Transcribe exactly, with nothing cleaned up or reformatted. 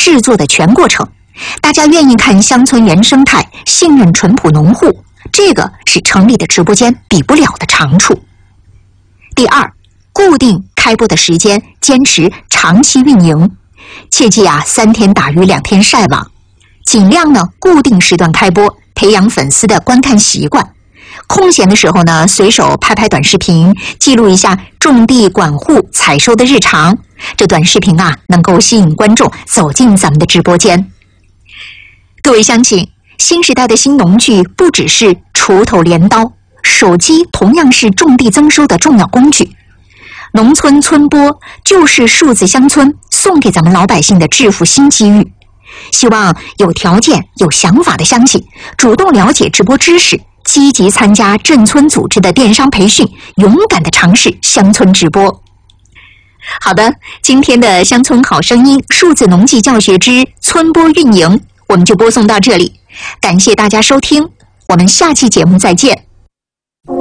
制作的全过程。大家愿意看乡村原生态，信任淳朴农户，这个是城里的直播间比不了的长处。第二，固定开播的时间，坚持长期运营，切记啊，三天打鱼两天晒网，尽量呢固定时段开播，培养粉丝的观看习惯。空闲的时候呢，随手拍拍短视频，记录一下种地、管护、采收的日常。这短视频啊，能够吸引观众走进咱们的直播间。各位乡亲，新时代的新农具不只是锄头镰刀，手机同样是种地增收的重要工具。农村村播就是数字乡村送给咱们老百姓的致富新机遇。希望有条件、有想法的乡亲主动了解直播知识，积极参加镇村组织的电商培训，勇敢地尝试乡村直播。好的，今天的乡村好声音数字农技教学之村播运营，我们就播送到这里。感谢大家收听，我们下期节目再见。